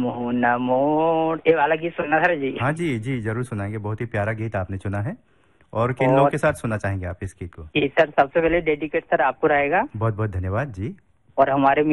मोहना मोड़, ये वाला गीत सुनना सर जी। हाँ जी जी, जरूर सुनाएंगे। बहुत ही प्यारा गीत आपने चुना है। और किन लोगों और के साथ सुनना चाहेंगे आप इस गीत को? ये सर सबसे पहले डेडिकेट सर आपको रहेगा, बहुत बहुत धन्यवाद जी। और हमारे